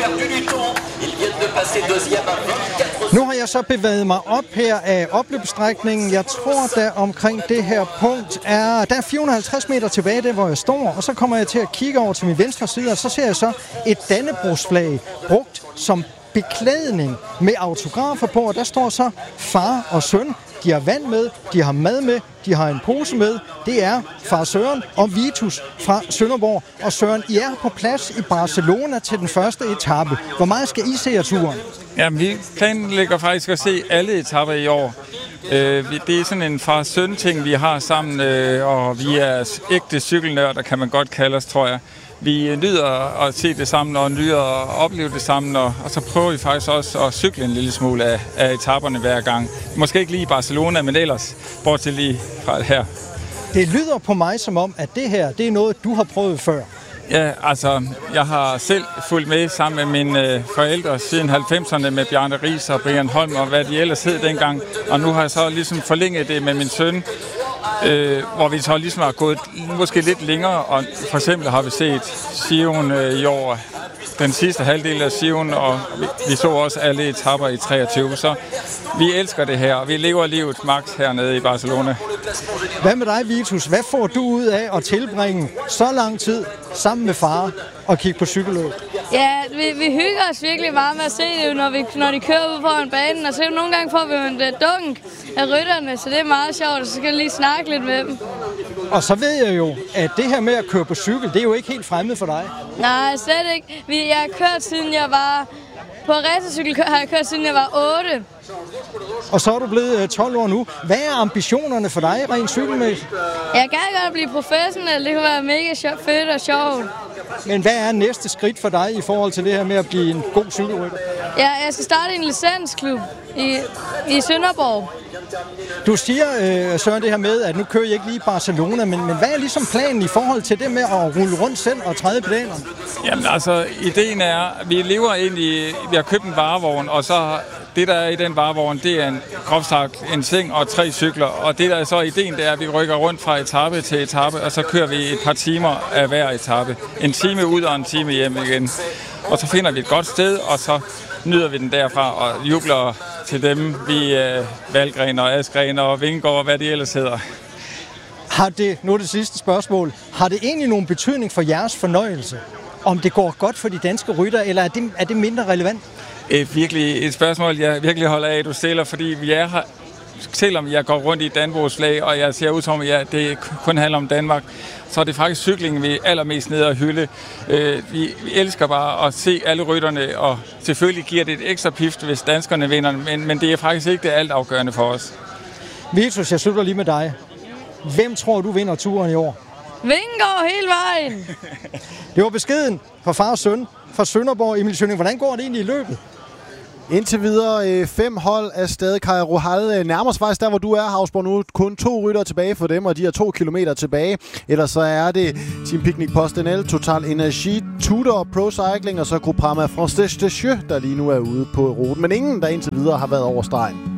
Nu har jeg så bevæget mig op her af opløbsstrækningen. Jeg tror, der omkring det her punkt der er 450 meter tilbage, der hvor jeg står. Og så kommer jeg til at kigge over til min venstre side, og så ser jeg så et dannebrogsflag brugt som beklædning med autografer på. Og der står så far og søn. De har vand med, de har mad med, de har en pose med. Det er far Søren og Vitus fra Sønderborg. Og Søren, I er på plads i Barcelona til den første etape. Hvor meget skal I se af turen? Jamen, vi planlægger faktisk at se alle etaper i år. Det er sådan en far-søn-ting, vi har sammen, og vi er ægte cykelnørder, kan man godt kalde os, tror jeg. Vi nyder at se det sammen og nyder at opleve det sammen, og så prøver vi faktisk også at cykle en lille smule af etaperne hver gang. Måske ikke lige i Barcelona, men ellers bortset lige fra det her. Det lyder på mig som om, at det her det er noget, du har prøvet før. Ja, altså, jeg har selv fulgt med sammen med mine forældre siden 90'erne med Bjarne Riis og Brian Holm og hvad de ellers hed dengang. Og nu har jeg så ligesom forlænget det med min søn, hvor vi så ligesom har gået måske lidt længere. Og for eksempel har vi set Sion i år, den sidste halvdel af Sion, og vi så også alle etaper i 23. Så vi elsker det her, og vi lever livet max hernede i Barcelona. Hvad med dig, Vitus? Hvad får du ud af at tilbringe så lang tid sammen med far og kigge på cykelløb? Ja, vi hygger os virkelig meget med at se det, når de kører ud foran banen. Og så nogle gange får vi jo en dunk af rytterne, så det er meget sjovt, og så skal vi lige snakke lidt med dem. Og så ved jeg jo, at det her med at køre på cykel, det er jo ikke helt fremmed for dig. Nej, slet ikke. Jeg har kørt siden jeg var... På racercykel har jeg kørt siden jeg var 8. Og så er du blevet 12 år nu. Hvad er ambitionerne for dig rent cykelmæssigt? Jeg kan godt blive professionel. Det kunne være mega fedt og sjovt. Men hvad er næste skridt for dig i forhold til det her med at blive en god cykelrytter? Ja, jeg skal starte en licensklub i Sønderborg. Du siger, Søren, det her med, at nu kører jeg ikke lige i Barcelona, men hvad er ligesom planen i forhold til det med at rulle rundt selv og træde pedalerne? Jamen altså, ideen er, at vi lever ind i, vi har købt en varevogn, og så det der er i den varevogn, det er en groftsagt, en seng og 3 cykler, og det der er så ideen, det er, at vi rykker rundt fra etape til etape, og så kører vi et par timer af hver etape. En time ud og en time hjem igen. Og så finder vi et godt sted, og så nyder vi den derfra og jubler til dem, vi Valgren og Askren og Vingegaard og hvad det ellers hedder. Har det, nu er det sidste spørgsmål, har det egentlig nogen betydning for jeres fornøjelse, om det går godt for de danske rytter, eller er det mindre relevant? Virkelig et spørgsmål, jeg virkelig holder af, du stiller, fordi vi er her, selvom jeg går rundt i Dannebrog's flag, og jeg ser ud som, at det kun handler om Danmark, så er det faktisk cyklingen, vi er allermest nede og hylde. Vi elsker bare at se alle rytterne, og selvfølgelig giver det et ekstra pift, hvis danskerne vinder, men det er faktisk ikke det altafgørende for os. Vitus, jeg slutter lige med dig. Hvem tror du vinder turen i år? Vingegaard hele vejen! Det var beskeden fra far og søn fra Sønderborg. Emil Schønning, hvordan går det egentlig i løbet? Indtil videre 5 hold af stadig. Kaj Rohal nærmer sig faktisk der, hvor du er, Hausborg. Nu kun 2 ryttere tilbage for dem, og de har 2 kilometer tilbage. Ellers så er det Team Picnic PostNL, Total Energi, Tudor Pro Cycling og så Groupama France Deschaux, der lige nu er ude på ruten. Men ingen, der indtil videre har været over stregen.